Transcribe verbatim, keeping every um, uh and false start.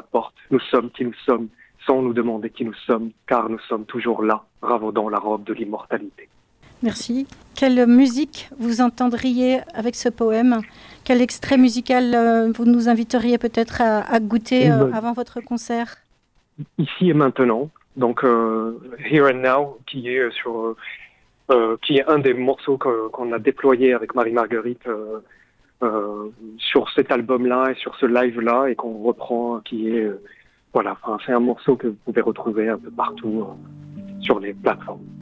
importe, nous sommes qui nous sommes, sans nous demander qui nous sommes, car nous sommes toujours là, ravaudant la robe de l'immortalité. Merci. Quelle musique vous entendriez avec ce poème? Quel extrait musical euh, vous nous inviteriez peut-être à, à goûter euh, avant votre concert? Ici et maintenant, donc euh, Here and Now, qui est sur, euh, qui est un des morceaux que, qu'on a déployé avec Marie-Marguerite euh, euh, sur cet album-là et sur ce live-là, et qu'on reprend, qui est euh, voilà, enfin, c'est un morceau que vous pouvez retrouver un peu partout euh, sur les plateformes.